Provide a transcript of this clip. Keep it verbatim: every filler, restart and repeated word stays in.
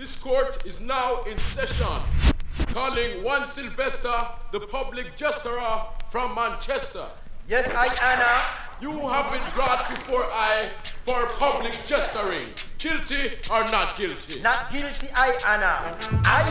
This court is now in session. Calling one Sylvester, the public justice from Manchester. Yes, I, Anna. You have been brought before I for public justice. Guilty or not guilty? Not guilty, I, Anna. I